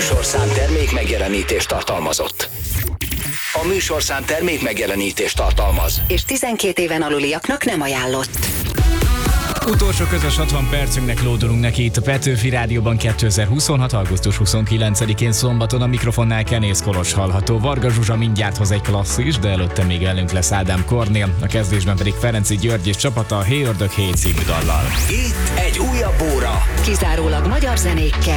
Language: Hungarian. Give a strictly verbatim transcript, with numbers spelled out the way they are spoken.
műsorszám termék megjelenítést tartalmazott. A műsorszám termék megjelenítést tartalmaz. És tizenkét éven aluliaknak nem ajánlott. Utolsó közös hatvan percünknek lódulunk neki itt a Petőfi Rádióban kétezer-huszonhat. augusztus huszonkilencedikén szombaton. A mikrofonnál Kenész Kolos hallható. Varga Zsuzsa mindjárt hoz egy klasszis, de előtte még velünk lesz Ádám Kornél, a kezdésben pedig Ferenci György és csapata a Hey Ördög Hey című dallal. Itt egy újabb óra. Kizárólag magyar zenékkel.